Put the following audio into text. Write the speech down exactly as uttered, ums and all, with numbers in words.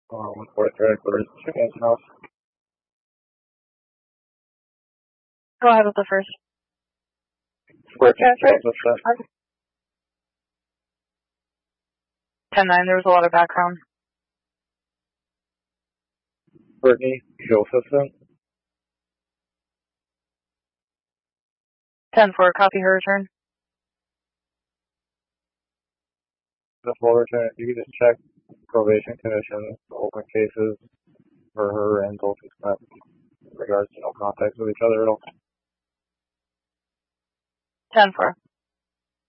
Um, fourth director, second house. Go ahead with the first. Fourth Yeah, sure. assistant. ten nine, there was a lot of background. Brittany, field assistant. ten four, copy her return. The full return, if you could just check probation conditions, open cases for her and Dolphy Smith in regards to no contact with each other at all. ten four.